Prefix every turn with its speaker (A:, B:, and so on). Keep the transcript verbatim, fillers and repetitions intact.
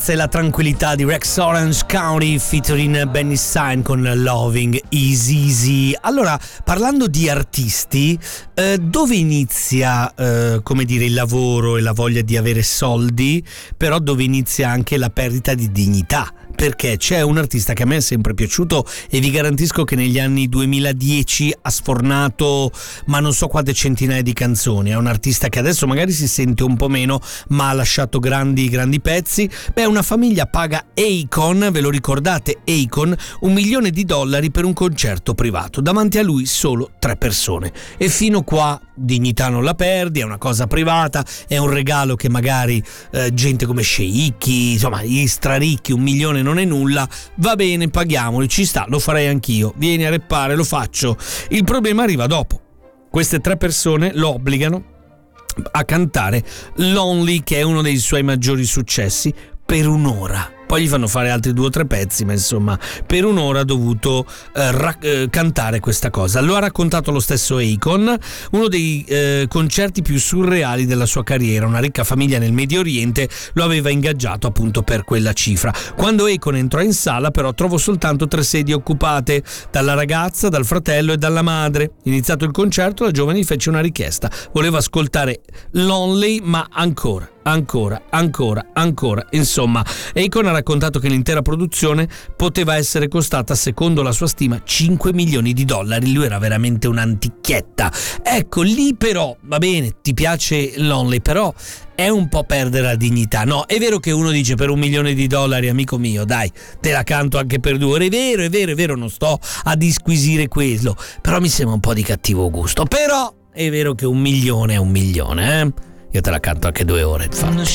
A: E la tranquillità di Rex Orange County featuring Benny Sign con Loving Is Easy. Allora, parlando di artisti, eh, dove inizia eh, come dire il lavoro e la voglia di avere soldi, però dove inizia anche la perdita di dignità? Perché c'è un artista che a me è sempre piaciuto e vi garantisco che negli anni duemiladieci ha sfornato ma non so quante centinaia di canzoni. È un artista che adesso magari si sente un po' meno, ma ha lasciato grandi grandi pezzi. Beh, una famiglia paga Akon, ve lo ricordate Akon, un milione di dollari per un concerto privato. Davanti a lui solo tre persone. E fino qua dignità non la perdi, è una cosa privata, è un regalo che magari eh, gente come sceicchi, insomma gli straricchi, un milione non è nulla, va bene, paghiamoli, ci sta, lo farei anch'io, vieni a reppare, lo faccio. Il problema arriva dopo. Queste tre persone lo obbligano a cantare Lonely, che è uno dei suoi maggiori successi, per un'ora. Poi gli fanno fare altri due o tre pezzi, ma insomma per un'ora ha dovuto eh, ra- eh, cantare questa cosa. Lo ha raccontato lo stesso Akon, uno dei eh, concerti più surreali della sua carriera. Una ricca famiglia nel Medio Oriente lo aveva ingaggiato appunto per quella cifra. Quando Akon entrò in sala però trovò soltanto tre sedie occupate dalla ragazza, dal fratello e dalla madre. Iniziato il concerto, la giovane gli fece una richiesta: voleva ascoltare Lonely, ma ancora ancora, ancora, ancora. Insomma, Akon ha raccontato che l'intera produzione poteva essere costata, secondo la sua stima, cinque milioni di dollari. Lui era veramente un'antichietta. Ecco, lì però, va bene, ti piace Lonely, però è un po' perdere la dignità. No, è vero che uno dice per un milione di dollari, amico mio, dai, te la canto anche per due ore. È vero, è vero, è vero, non sto a disquisire quello, però mi sembra un po' di cattivo gusto. Però è vero che un milione è un milione, eh? Io te la canto anche due ore, infatti.